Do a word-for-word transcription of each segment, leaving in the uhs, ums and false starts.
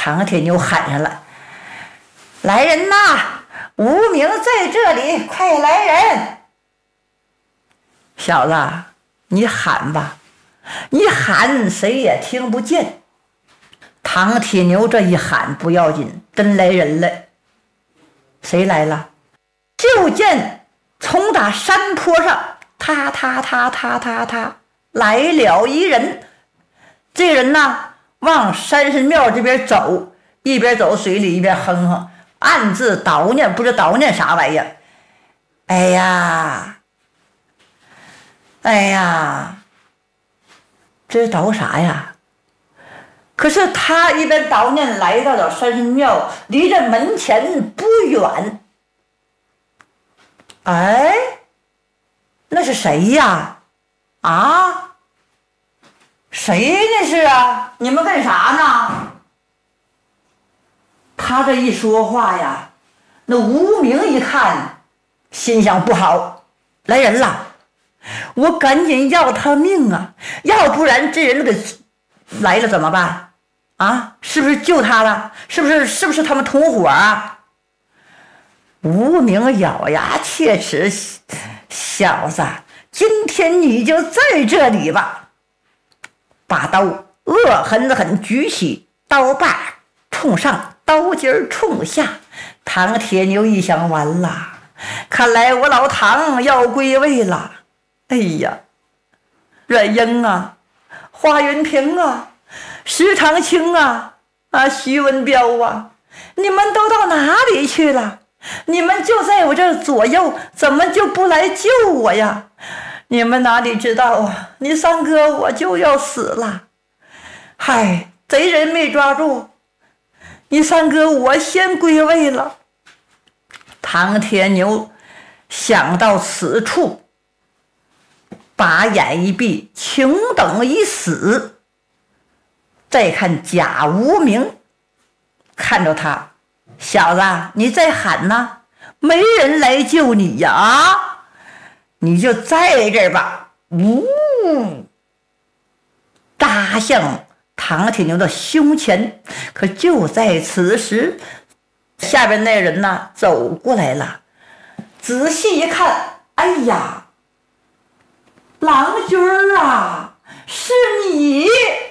唐铁牛喊上了：“来人呐！无名在这里，快来人！”小子，你喊吧，你喊谁也听不见。唐铁牛这一喊不要紧，真来人了。谁来了？就见从打山坡上踏踏踏踏踏踏来了一人。这人呢，往山神庙这边走，一边走水里一边哼哼，暗自叨念，不知叨念啥玩意儿。哎呀，哎呀，这叨啥呀？可是他一边叨念，来到了山神庙，离着门前不远。哎，那是谁呀？啊，谁那是啊？你们干啥呢？他这一说话呀，那无名一看，心想不好，来人了，我赶紧要他命啊！要不然这人给来了怎么办？啊，是不是救他了？是不是？是不是他们同伙啊？无名咬牙切齿，小子，今天你就在这里吧！把刀恶狠狠举起，刀把冲上，刀尖冲下。唐铁牛一想，完了，看来我老唐要归位了。哎呀，阮英啊，华云平啊，石长青啊，啊，徐文彪啊，你们都到哪里去了？你们就在我这左右，怎么就不来救我呀？你们哪里知道啊，你三哥我就要死了。嗨，贼人没抓住，你三哥我先归位了。唐铁牛想到此处，把眼一闭，请等一死。再看贾无名，看着他，小子，你再喊呢，没人来救你呀！啊，你就在这儿吧。呜，扎向唐铁牛的胸前。可就在此时，下边那人呢走过来了，仔细一看，哎呀，郎君儿啊，是你！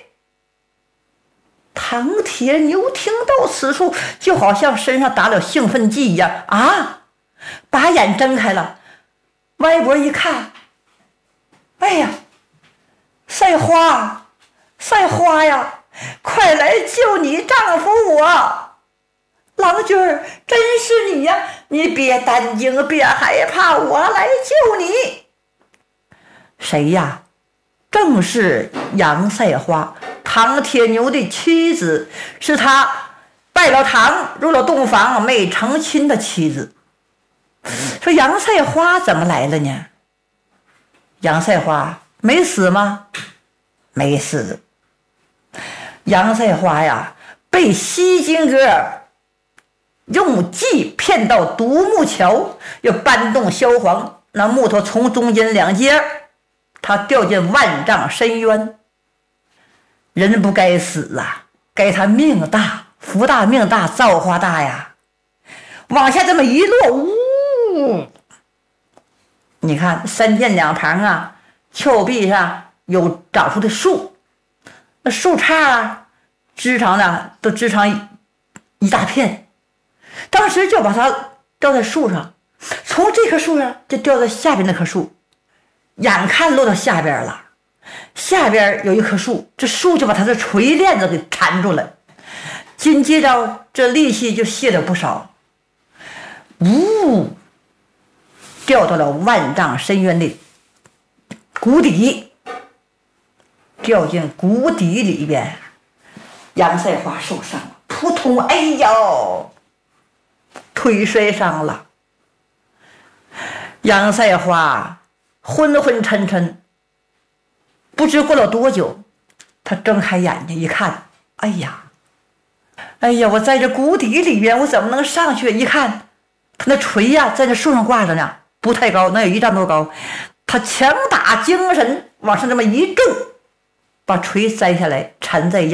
唐铁牛听到此处，就好像身上打了兴奋剂一样啊，把眼睁开了，歪脖一看，哎呀，赛花，赛花呀，快来救你丈夫我！郎君儿，真是你呀！你别担惊，别害怕，我来救你。谁呀？正是杨赛花，唐铁牛的妻子，是他拜了堂入了洞房没成亲的妻子。说杨赛花怎么来了呢？杨赛花没死吗？没死。杨赛花呀，被西金哥用计骗到独木桥，又搬动萧煌，那木头从中间两截，他掉进万丈深渊。人不该死啊，该他命大，福大命大，造化大呀！往下这么一落，呜！你看山涧两旁啊，峭壁上有长出的树，那树杈啊，枝长呢都枝长一, 一大片。当时就把它掉在树上，从这棵树上就掉在下边那棵树，眼看落到下边了。下边有一棵树，这树就把他的锤链子给缠住了，紧接着这力气就泄了不少，呜，掉到了万丈深渊的谷底，掉进谷底里边。杨赛花受伤了，扑通，哎呦，腿摔伤了。杨赛花昏昏沉沉，不知过了多久，他睁开眼睛一看，哎呀，哎呀，我在这谷底里边，我怎么能上去？一看，他那锤呀、啊，在这树上挂着呢，不太高，能有一丈多高。他强打精神往上这么一重，把锤摘下来，缠在腰。